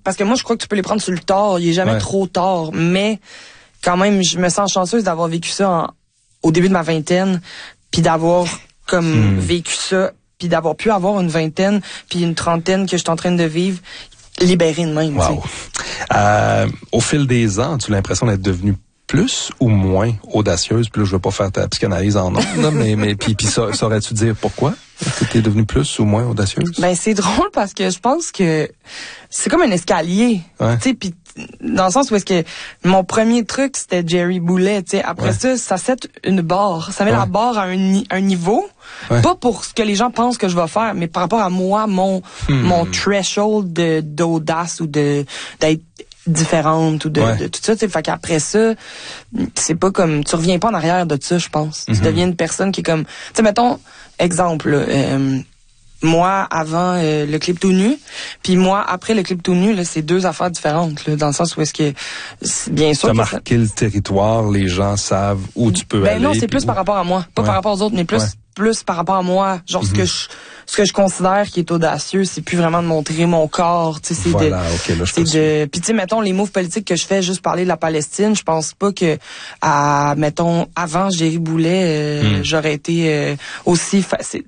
parce que moi, je crois que tu peux les prendre sur le tard. Il est jamais trop tard. Mais, quand même, je me sens chanceuse d'avoir vécu ça au début de ma vingtaine, puis d'avoir, vécu ça, puis d'avoir pu avoir une vingtaine, puis une trentaine que je suis en train de vivre, libérée de même. Wow. Au fil des ans, as-tu l'impression d'être devenue plus ou moins audacieuse? Puis là, je veux pas faire ta psychanalyse en ondes, mais puis saurais-tu dire pourquoi que t'es devenue plus ou moins audacieuse? Ben, c'est drôle parce que je pense que c'est comme un escalier. Tu sais, puis dans le sens où est-ce que mon premier truc, c'était Jerry Boulet, tu sais. Après ça set une barre. Ça met la barre à un niveau. Pas pour ce que les gens pensent que je vais faire, mais par rapport à moi, mon threshold d'audace ou d'être différente ou de tout ça, tu sais. Fait qu'après ça, c'est pas comme, tu reviens pas en arrière de ça, je pense. Tu deviens une personne qui est comme, tu sais, mettons, exemple, moi, avant le clip tout nu, puis moi, après le clip tout nu, là, c'est deux affaires différentes, là, dans le sens où est-ce que, bien sûr... T'as marqué le territoire, les gens savent où tu peux aller. Ben non, c'est plus par rapport à moi. Pas par rapport aux autres, mais plus par rapport à moi. Genre, ce que je considère qui est audacieux, c'est plus vraiment de montrer mon corps, tu sais, c'est puis tu sais, mettons, les moves politiques que je fais, juste parler de la Palestine, je pense pas que, mettons, avant Jerry Boulet, j'aurais été aussi...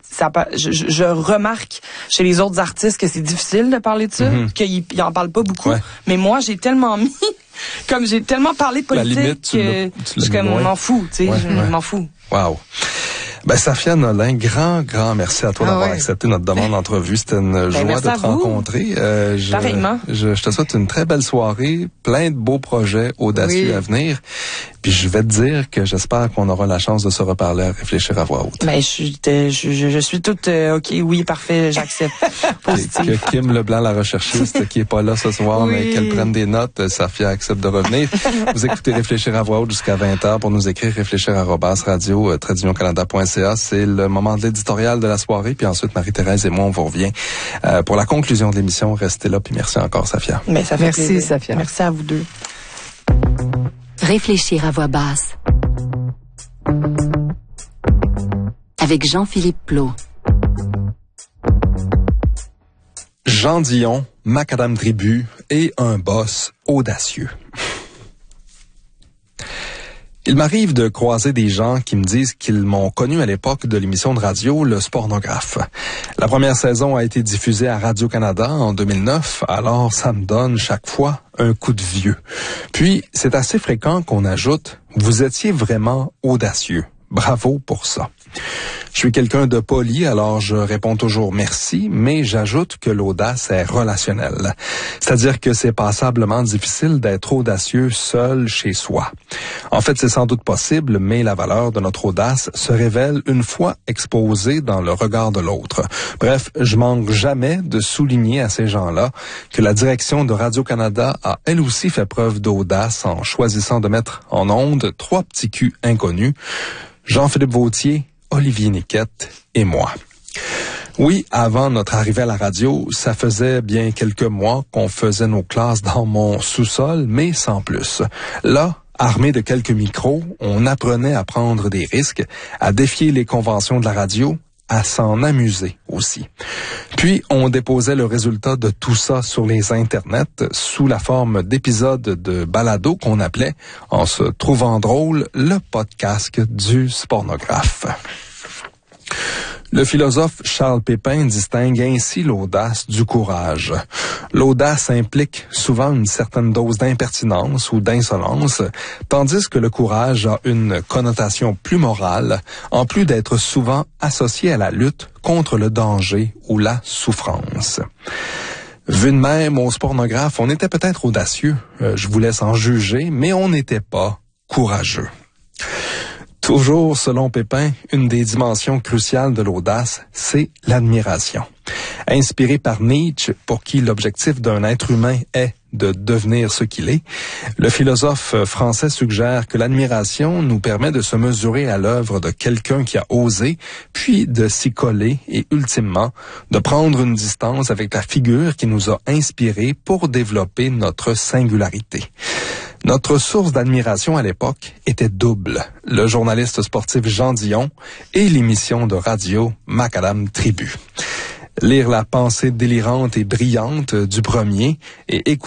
Je remarque chez les autres artistes que c'est difficile de parler de ça, qu'ils en parlent pas beaucoup, mais moi, j'ai tellement mis... Comme j'ai tellement parlé de politique que je m'en fous, tu sais, je m'en fous. Wow. Ben, Safia Nolin, grand merci à toi d'avoir accepté notre demande d'entrevue. C'était une joie de te rencontrer. Pareillement. Je te souhaite une très belle soirée, plein de beaux projets audacieux à venir. Puis je vais te dire que j'espère qu'on aura la chance de se reparler à réfléchir à voix haute. Ben, je suis toute OK, oui, parfait, j'accepte. Que Kim Leblanc, la recherchiste, qui est pas là ce soir, mais qu'elle prenne des notes, Safia accepte de revenir. Vous écoutez Réfléchir à voix haute jusqu'à 20h. Pour nous écrire, réfléchir@radio-canada.ca. C'est le moment de l'éditorial de la soirée. Puis ensuite, Marie-Thérèse et moi, on vous revient pour la conclusion de l'émission. Restez là, puis merci encore, Safia. Ben, ça fait merci, plaisir. Safia. Merci à vous deux. Réfléchir à voix basse. Avec Jean-Philippe Plot. Jean Dion, Macadam Tribu et un boss audacieux. Il m'arrive de croiser des gens qui me disent qu'ils m'ont connu à l'époque de l'émission de radio Le Spornographe. La première saison a été diffusée à Radio-Canada en 2009, alors ça me donne chaque fois un coup de vieux. Puis, c'est assez fréquent qu'on ajoute « Vous étiez vraiment audacieux. Bravo pour ça ». Je suis quelqu'un de poli, alors je réponds toujours merci, mais j'ajoute que l'audace est relationnelle. C'est-à-dire que c'est passablement difficile d'être audacieux seul chez soi. En fait, c'est sans doute possible, mais la valeur de notre audace se révèle une fois exposée dans le regard de l'autre. Bref, je manque jamais de souligner à ces gens-là que la direction de Radio-Canada a elle aussi fait preuve d'audace en choisissant de mettre en onde 3 petits culs inconnus, Jean-Philippe Vauthier, Olivier Niquette et moi. Oui, avant notre arrivée à la radio, ça faisait bien quelques mois qu'on faisait nos classes dans mon sous-sol, mais sans plus. Là, armé de quelques micros, on apprenait à prendre des risques, à défier les conventions de la radio, à s'en amuser aussi. Puis, on déposait le résultat de tout ça sur les internets sous la forme d'épisodes de balado qu'on appelait, en se trouvant drôle, le podcast du Spornographe. Le philosophe Charles Pépin distingue ainsi l'audace du courage. L'audace implique souvent une certaine dose d'impertinence ou d'insolence, tandis que le courage a une connotation plus morale, en plus d'être souvent associé à la lutte contre le danger ou la souffrance. Vu de même, au Spornographe, on était peut-être audacieux, je vous laisse en juger, mais on n'était pas courageux. Toujours selon Pépin, une des dimensions cruciales de l'audace, c'est l'admiration. Inspiré par Nietzsche, pour qui l'objectif d'un être humain est de devenir ce qu'il est, le philosophe français suggère que l'admiration nous permet de se mesurer à l'œuvre de quelqu'un qui a osé, puis de s'y coller et ultimement de prendre une distance avec la figure qui nous a inspirés pour développer notre singularité. Notre source d'admiration à l'époque était double, le journaliste sportif Jean Dion et l'émission de radio Macadam Tribu. Lire la pensée délirante et brillante du premier et écouter